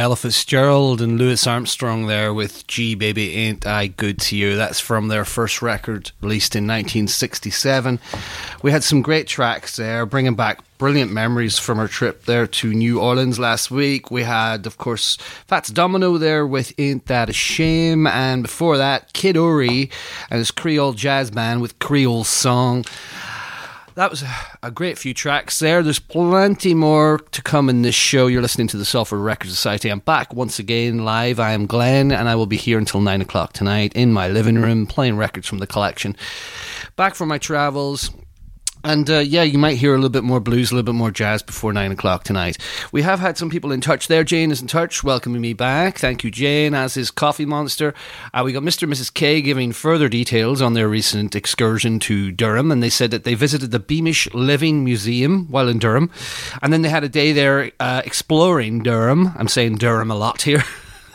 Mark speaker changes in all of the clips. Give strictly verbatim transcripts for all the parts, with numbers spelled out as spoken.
Speaker 1: Ella Fitzgerald and Louis Armstrong there with Gee Baby Ain't I Good to You. That's from their first record released in nineteen sixty-seven. We had some great tracks there, bringing back brilliant memories from our trip there to New Orleans last week. We had, of course, Fats Domino there with Ain't That a Shame, and before that, Kid Ory and his Creole jazz band with Creole Song. That was a great few tracks there. There's plenty more to come in this show. You're listening to the Salford Record Society. I'm back once again live. I am Glenn, and I will be here until nine o'clock tonight in my living room playing records from the collection. Back from my travels. And uh, yeah, you might hear a little bit more blues, a little bit more jazz before nine o'clock tonight. We have had some people in touch there. Jane is in touch, welcoming me back. Thank you, Jane, as is Coffee Monster. Uh, we got Mister and Missus K giving further details on their recent excursion to Durham, and they said that they visited the Beamish Living Museum while in Durham, and then they had a day there uh, exploring Durham. I'm saying Durham a lot here.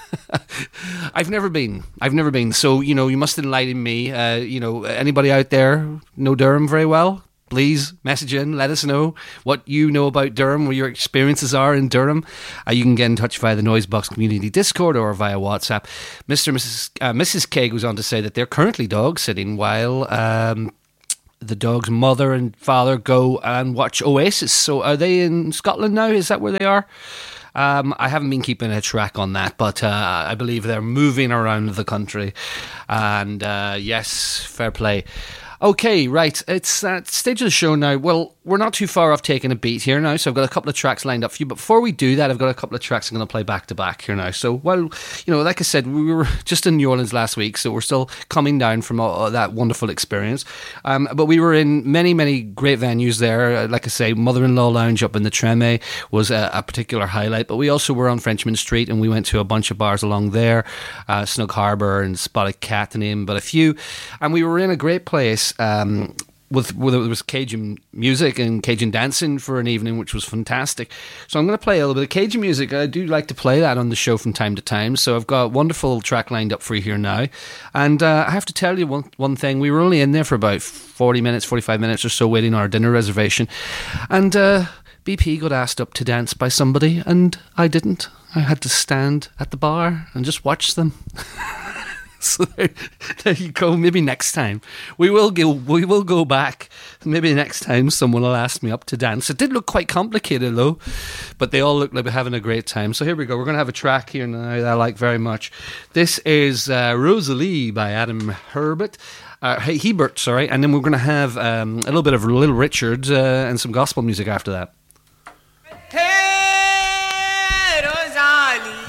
Speaker 1: I've never been. I've never been. So, you know, you must enlighten me. Uh, you know, anybody out there know Durham very well? Please message in, let us know what you know about Durham, what your experiences are in Durham. Uh, you can get in touch via the Noisebox Community Discord or via WhatsApp. Mister and Missus Uh, Missus K goes on to say that they're currently dog sitting while um, the dog's mother and father go and watch Oasis. So are they in Scotland now? Is that where they are? Um, I haven't been keeping a track on that, but uh, I believe they're moving around the country. And uh, yes, fair play. Okay, right, it's that stage of the show now. Well, we're not too far off taking a beat here now, so I've got a couple of tracks lined up for you. But before we do that, I've got a couple of tracks I'm going to play back-to-back here now. So, well, you know, like I said, we were just in New Orleans last week, so we're still coming down from all that wonderful experience. Um, but we were in many, many great venues there. Like I say, Mother-in-Law Lounge up in the Treme was a, a particular highlight. But we also were on Frenchman Street, and we went to a bunch of bars along there, uh, Snug Harbour and Spotted Cat, to name but a few. And we were in a great place, Um, with, with it was Cajun music and Cajun dancing for an evening, which was fantastic. So I'm going to play a little bit of Cajun music. I do like to play that on the show from time to time. So I've got a wonderful track lined up for you here now. And uh, I have to tell you one one thing. We were only in there for about forty minutes, forty-five minutes or so, waiting on our dinner reservation. And uh, B P got asked up to dance by somebody, and I didn't. I had to stand at the bar and just watch them. So there, there you go. Maybe next time we will go. We will go back. Maybe next time someone will ask me up to dance. It did look quite complicated though, but they all look like they're having a great time. So here we go. We're going to have a track here now that I like very much. This is uh, Rosalie by Adam Herbert. Uh, Hebert, sorry, and then we're going to have um, a little bit of Little Richard uh, and some gospel music after that.